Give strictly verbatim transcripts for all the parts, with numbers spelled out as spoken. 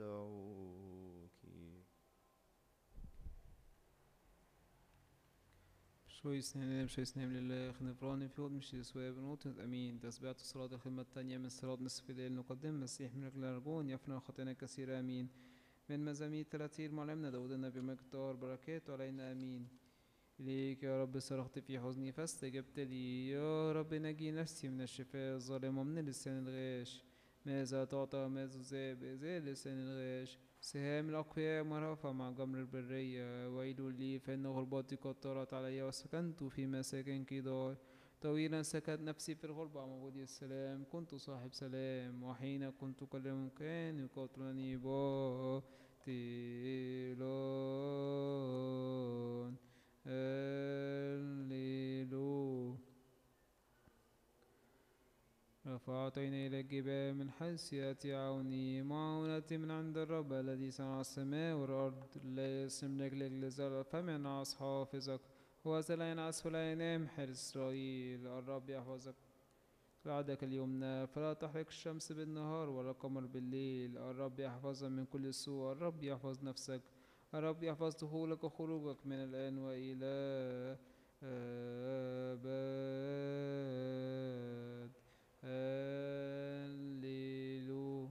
ندعوك. بشويس نعم بشويس نعم لله خنفراني في وقت مش يسوى بنوت أمين تسبيعة الصلاة الخدمة التانية من صلاة نصف الليل نقدم مسيح من أجل الأرجون يفنى خطايانا كثيرة أمين. من مزامير تراتير معلمنا داود النبي مقدار بركاته علينا أمين. إليك يا رب صرخت في حزني فاستجبت لي يا رب نجي نفسي من الشفاء الظالم ومن لسان الغاش. ماذا تعطى ماذا ذاب زي لسان الغاش. سهام الأقوياء مرافة مع جمر البرية ويل لي فإن غرباتي قد طارت علي وسكنت في مساكن كدار. طويلا سكت نفسي في الغربة مع مبودي السلام كنت صاحب سلام وحين كنت أكلم كان يقاتلني باطلون. هللو. رفعت عيني إلى الجبال من حيث يأتي عوني معونتي من عند الرب الذي صنع السماء والأرض لا يسلم رجلك لزرع فمن عص حافظك هو لا ينعس ولا ينام حارس إسرائيل الرب يحفظك. بعدك اليمنى فلا تحرق الشمس بالنهار ولا القمر بالليل الرب يحفظك من كل سوء الرب يحفظ نفسك. الرب يحفظ دخولك وخروجك من الآن وإلى أبد. هللو.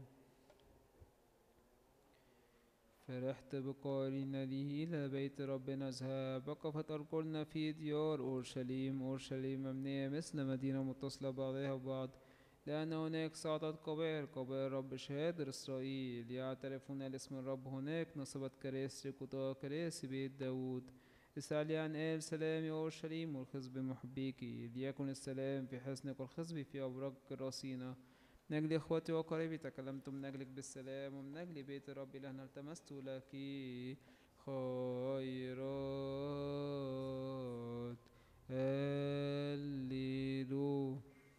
فرحت بقارين لي إلى بيت ربنا اذهب وقفت أرجلنا في ديار أورشليم أورشليم مبنية مثل مدينة متصلة بعضها ببعض لأن هناك صعدت قبائل قبائل رب شهادر إسرائيل يعترفون الاسم الرب هناك نصبت كراسي قضاء كراسي بيت داود. اسألي عن آل سلام يا أورشليم والخزب محبيك ليكن السلام في حصنك والخزب في أبراج رصينة. من أجل إخوتي وقريبي تكلمت من أجلك بالسلام ومن أجل بيت الرب لهنا التمست لك خيرات. هللو.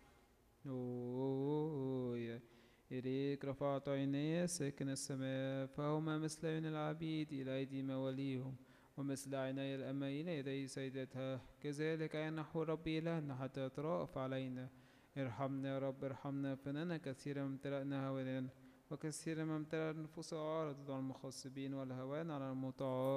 أوه. إليك رفعت عيني ساكن السماء فهما مثل عين العبيد إلى أيدي مواليهم ومثل عيني الأمة إلى يدي سيدتها كذلك عين نحو ربي إلهنا حتى يترأف علينا. ارحمنا يا رب ارحمنا فإننا كثيرا امتلأنا هوانا وكثيرا ما امتلأ النفوس عارضة على المخصبين والهوان على المطاعات.